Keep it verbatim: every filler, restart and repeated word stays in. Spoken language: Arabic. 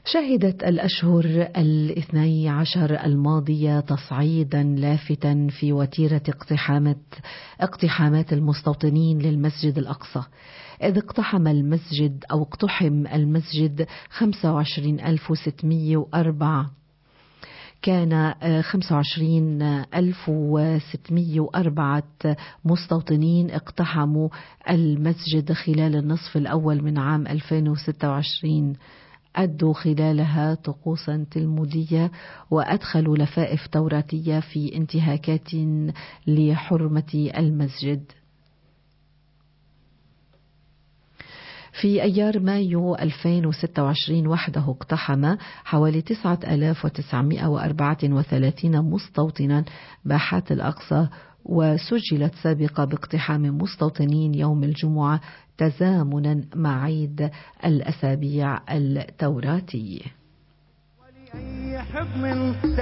شهدت الأشهر الاثني عشر الماضية تصعيدا لافتا في وتيرة اقتحامات اقتحامات المستوطنين للمسجد الأقصى، إذ اقتحم المسجد أو اقتحم المسجد خمسة وعشرين ألف وستمئة وأربعة كان خمسة وعشرين ألف وستمئة وأربعة مستوطنين اقتحموا المسجد خلال النصف الأول من عام ألفين وستة وعشرين، أدوا خلالها طقوسا تلمودية وأدخلوا لفائف توراتية في انتهاكات لحرمة المسجد. في أيار مايو ألفين وستة وعشرين وحده اقتحم حوالي تسعة آلاف وتسعمئة وأربعة وثلاثين مستوطنا باحات الأقصى، وسجلت سابقة باقتحام مستوطنين يوم الجمعة تزامنا مع عيد الأسابيع التوراتي.